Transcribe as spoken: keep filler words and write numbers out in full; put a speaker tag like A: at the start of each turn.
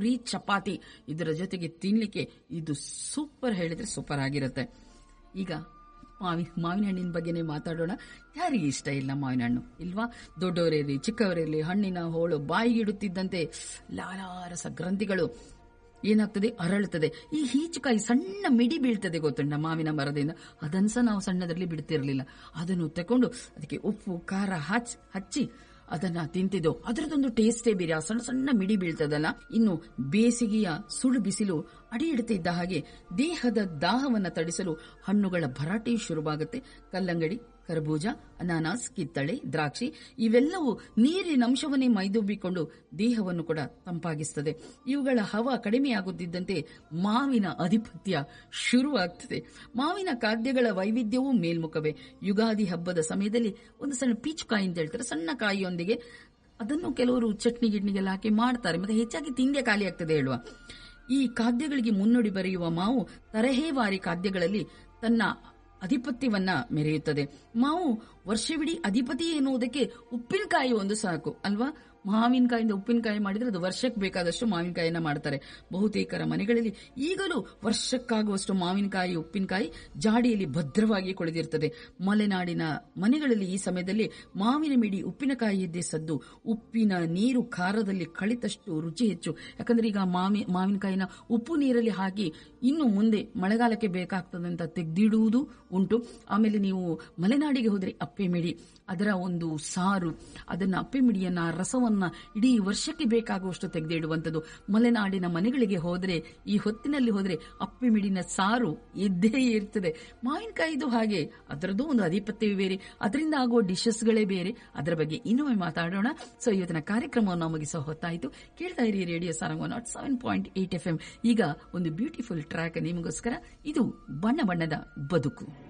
A: ಪೂರಿ ಚಪಾತಿ ಇದರ ಜೊತೆಗೆ ತಿನ್ಲಿಕ್ಕೆ ಇದು ಸೂಪರ್ ಹೇಳಿದ್ರೆ ಸೂಪರ್ ಆಗಿರುತ್ತೆ. ಈಗ ಮಾವಿನ ಮಾವಿನ ಹಣ್ಣಿನ ಬಗ್ಗೆನೇ ಮಾತಾಡೋಣ. ಯಾರಿಗೆ ಇಷ್ಟ ಇಲ್ಲ ಮಾವಿನ ಹಣ್ಣು ಇಲ್ವಾ? ದೊಡ್ಡವರಿರಲಿ ಚಿಕ್ಕವರಿರಲಿ ಹಣ್ಣಿನ ಹೋಳು ಬಾಯಿಗಿಡುತ್ತಿದ್ದಂತೆ ಲಾಲಾರಸ ಗ್ರಂಥಿಗಳು ಏನಾಗ್ತದೆ, ಅರಳುತ್ತದೆ. ಈ ಹೀಚುಕಾಯಿ ಸಣ್ಣ ಮಿಡಿ ಬೀಳ್ತದೆ ಗೊತ್ತುಂಟ ಮಾವಿನ ಮರದಿಂದ, ಅದನ್ಸ ನಾವು ಸಣ್ಣದರಲ್ಲಿ ಬಿಡ್ತಿರ್ಲಿಲ್ಲ. ಅದನ್ನು ತಕೊಂಡು ಅದಕ್ಕೆ ಉಪ್ಪು ಖಾರ ಹಚ್ಚಿ ಹಚ್ಚಿ ಅದನ್ನ ತಿಂತಿದ್ದೋ, ಅದರದೊಂದು ಟೇಸ್ಟೇ ಬೇರೆ. ಆ ಸಣ್ಣ ಸಣ್ಣ ಮಿಡಿ ಬೀಳ್ತದಲ್ಲ. ಇನ್ನು ಬೇಸಿಗೆಯ ಸುಳು ಬಿಸಿಲು ಅಡಿ ಇಡ್ತಿದ್ದ ಹಾಗೆ ದೇಹದ ದಾಹವನ್ನ ತಡಿಸಲು ಹಣ್ಣುಗಳ ಭರಾಟೆಯು ಶುರುವಾಗುತ್ತೆ. ಕಲ್ಲಂಗಡಿ, ಕರಬೂಜ, ಅನಾನಸ್, ಕಿತ್ತಳೆ, ದ್ರಾಕ್ಷಿ ಇವೆಲ್ಲವೂ ನೀರಿನ ಅಂಶವನ್ನೇ ಮೈದೂಬಿಕೊಂಡು ದೇಹವನ್ನು ಕೂಡ ತಂಪಾಗಿಸುತ್ತದೆ. ಇವುಗಳ ಹವ ಕಡಿಮೆಯಾಗುತ್ತಿದ್ದಂತೆ ಮಾವಿನ ಅಧಿಪತ್ಯ ಶುರುವಾಗ್ತದೆ. ಮಾವಿನ ಖಾದ್ಯಗಳ ವೈವಿಧ್ಯವೂ ಮೇಲ್ಮುಖವೇ. ಯುಗಾದಿ ಹಬ್ಬದ ಸಮಯದಲ್ಲಿ ಒಂದು ಸಣ್ಣ ಪೀಚುಕಾಯಿ ಅಂತ ಹೇಳ್ತಾರೆ, ಸಣ್ಣ ಕಾಯಿಯೊಂದಿಗೆ ಅದನ್ನು ಕೆಲವರು ಚಟ್ನಿ ಗಿಟ್ನಿಗೆಲ್ಲ ಹಾಕಿ ಮಾಡ್ತಾರೆ. ಮತ್ತೆ ಹೆಚ್ಚಾಗಿ ತಿಂದೆ ಖಾಲಿ ಆಗ್ತದೆ ಹೇಳುವ. ಈ ಖಾದ್ಯಗಳಿಗೆ ಮುನ್ನುಡಿ ಬರೆಯುವ ಮಾವು ತರಹೇವಾರಿ ಖಾದ್ಯಗಳಲ್ಲಿ ತನ್ನ ಅಧಿಪತ್ಯವನ್ನ ಮೆರೆಯುತ್ತದೆ. ಮಾವು ವರ್ಷವಿಡೀ ಅಧಿಪತಿ ಎನ್ನುವುದಕ್ಕೆ ಉಪ್ಪಿನಕಾಯಿ ಒಂದು ಸಾಕು ಅಲ್ವಾ? ಮಾವಿನಕಾಯಿಂದ ಉಪ್ಪಿನಕಾಯಿ ಮಾಡಿದ್ರೆ ಅದು ವರ್ಷಕ್ಕೆ ಬೇಕಾದಷ್ಟು ಮಾವಿನಕಾಯಿಯನ್ನ ಮಾಡ್ತಾರೆ. ಬಹುತೇಕರ ಮನೆಗಳಲ್ಲಿ ಈಗಲೂ ವರ್ಷಕ್ಕಾಗುವಷ್ಟು ಮಾವಿನಕಾಯಿ ಉಪ್ಪಿನಕಾಯಿ ಜಾಡಿಯಲ್ಲಿ ಭದ್ರವಾಗಿ ಕುಳಿದಿರ್ತದೆ. ಮಲೆನಾಡಿನ ಮನೆಗಳಲ್ಲಿ ಈ ಸಮಯದಲ್ಲಿ ಮಾವಿನ ಮಿಡಿ ಉಪ್ಪಿನಕಾಯಿ ಎದ್ದೇ ಸದ್ದು. ಉಪ್ಪಿನ ನೀರು ಖಾರದಲ್ಲಿ ಕಳಿತಷ್ಟು ರುಚಿ ಹೆಚ್ಚು. ಯಾಕಂದ್ರೆ ಈಗ ಮಾವಿ ಮಾವಿನಕಾಯಿನ ಉಪ್ಪು ನೀರಲ್ಲಿ ಹಾಕಿ ಇನ್ನು ಮುಂದೆ ಮಳೆಗಾಲಕ್ಕೆ ಬೇಕಾಗ್ತದೆ ಅಂತ ತೆಗೆದಿಡುವುದು ಉಂಟು. ಆಮೇಲೆ ನೀವು ಮಲೆನಾಡಿಗೆ ಹೋದ್ರೆ ಅಪ್ಪೆ ಮಿಡಿ, ಅದರ ಒಂದು ಸಾರು, ಅದನ್ನ ಅಪ್ಪೆ ಮಿಡಿಯನ್ನ ರಸವನ್ನ ಇಡೀ ವರ್ಷಕ್ಕೆ ಬೇಕಾಗುವಷ್ಟು ತೆಗೆದಿಡುವಂಥದ್ದು. ಮಲೆನಾಡಿನ ಮನೆಗಳಿಗೆ ಹೋದ್ರೆ, ಈ ಹೊತ್ತಿನಲ್ಲಿ ಹೋದ್ರೆ ಅಪ್ಪೆ ಮಿಡಿನ ಸಾರು ಇದ್ದೇ ಇರ್ತದೆ. ಮಾವಿನಕಾಯಿದು ಹಾಗೆ ಅದರದ್ದು ಒಂದು ಅಧಿಪತ್ಯವೇ ಬೇರೆ, ಅದರಿಂದ ಆಗುವ ಡಿಶಸ್ಗಳೇ ಬೇರೆ. ಅದರ ಬಗ್ಗೆ ಇನ್ನೊಮ್ಮೆ ಮಾತಾಡೋಣ. ಸೊ ಇವತ್ತಿನ ಕಾರ್ಯಕ್ರಮವನ್ನು ಮುಗಿಸೋ ಹೊತ್ತಾಯಿತು. ಕೇಳ್ತಾ ಇರಿ radio Sarang not seven point eight F M. ಈಗ ಒಂದು ಬ್ಯೂಟಿಫುಲ್ ಟ್ರ್ಯಾಕ್ ನಿಮಗೋಸ್ಕರ. ಇದು ಬಣ್ಣ ಬಣ್ಣದ ಬದುಕು.